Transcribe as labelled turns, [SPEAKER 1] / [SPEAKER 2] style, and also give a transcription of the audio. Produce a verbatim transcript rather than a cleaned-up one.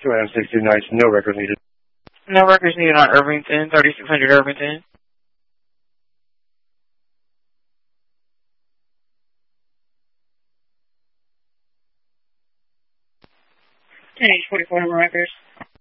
[SPEAKER 1] two M sixty nights, no records needed.
[SPEAKER 2] No records needed on Irvington, thirty-six hundred Irvington. ten H forty-four number records.